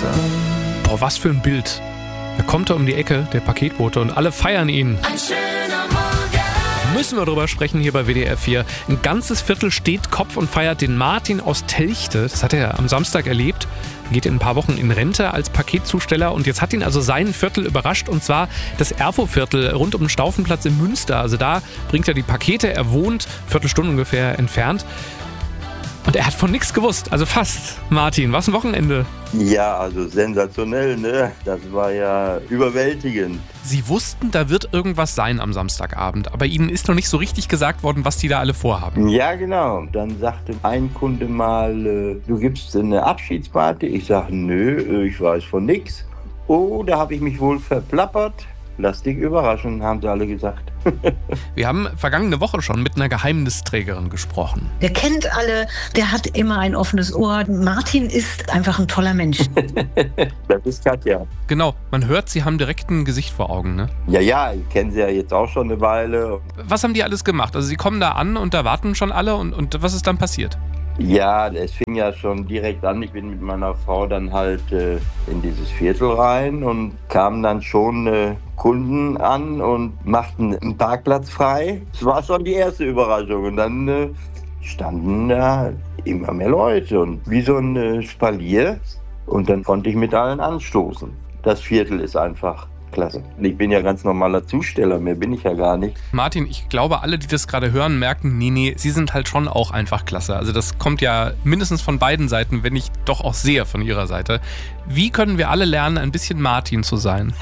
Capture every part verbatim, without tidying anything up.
Boah, was für ein Bild. Da kommt er um die Ecke, der Paketbote, und alle feiern ihn. Ein schöner Morgen. Müssen wir drüber sprechen hier bei W D R vier. Ein ganzes Viertel steht Kopf und feiert den Martin aus Telchte. Das hat er am Samstag erlebt. Er geht in ein paar Wochen in Rente als Paketzusteller. Und jetzt hat ihn also sein Viertel überrascht. Und zwar das Erfo-Viertel rund um den Staufenplatz in Münster. Also da bringt er die Pakete. Er wohnt Viertelstunde ungefähr entfernt. Und er hat von nichts gewusst. Also fast. Martin, was ein Wochenende. Ja, also sensationell, ne? Das war ja überwältigend. Sie wussten, da wird irgendwas sein am Samstagabend, aber Ihnen ist noch nicht so richtig gesagt worden, was die da alle vorhaben. Ja, genau. Dann sagte ein Kunde mal, äh, du gibst eine Abschiedsparty. Ich sage, nö, ich weiß von nix. Oh, da habe ich mich wohl verplappert. Lass dich überraschen, haben sie alle gesagt. Wir haben vergangene Woche schon mit einer Geheimnisträgerin gesprochen. Der kennt alle, der hat immer ein offenes Ohr. Martin ist einfach ein toller Mensch. Das ist Katja. Genau, man hört, Sie haben direkt ein Gesicht vor Augen, ne? Ja, ja, ich kenne sie ja jetzt auch schon eine Weile. Was haben die alles gemacht? Also Sie kommen da an und da warten schon alle und, und was ist dann passiert? Ja, es fing ja schon direkt an. Ich bin mit meiner Frau dann halt äh, in dieses Viertel rein und kamen dann schon äh, Kunden an und machten einen Parkplatz frei. Das war schon die erste Überraschung. Und dann äh, standen da immer mehr Leute und wie so ein äh, Spalier. Und dann konnte ich mit allen anstoßen. Das Viertel ist einfach klasse. Ich bin ja ganz normaler Zusteller, mehr bin ich ja gar nicht. Martin, ich glaube, alle, die das gerade hören, merken, nee, nee, Sie sind halt schon auch einfach klasse. Also das kommt ja mindestens von beiden Seiten, wenn nicht doch auch sehr von Ihrer Seite. Wie können wir alle lernen, ein bisschen Martin zu sein?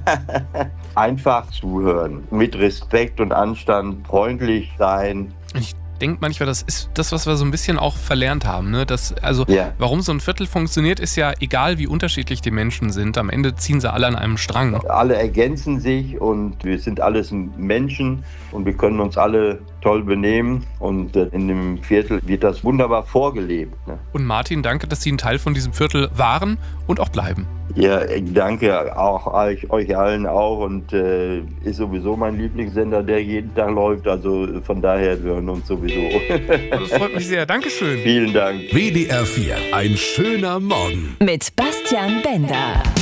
Einfach zuhören, mit Respekt und Anstand, freundlich sein. Ich denke manchmal, das ist das, was wir so ein bisschen auch verlernt haben. Ne? Das, also, ja. Warum so ein Viertel funktioniert, ist ja egal, wie unterschiedlich die Menschen sind. Am Ende ziehen sie alle an einem Strang. Alle ergänzen sich und wir sind alles Menschen und wir können uns alle toll benehmen. Und in dem Viertel wird das wunderbar vorgelebt. Ne? Und Martin, danke, dass Sie ein Teil von diesem Viertel waren und auch bleiben. Ja, danke auch euch, euch allen auch und äh, ist sowieso mein Lieblingssender, der jeden Tag läuft, also von daher, wir hören uns sowieso. Das freut mich sehr, Dankeschön. Vielen Dank. W D R vier, ein schöner Morgen. Mit Bastian Bender.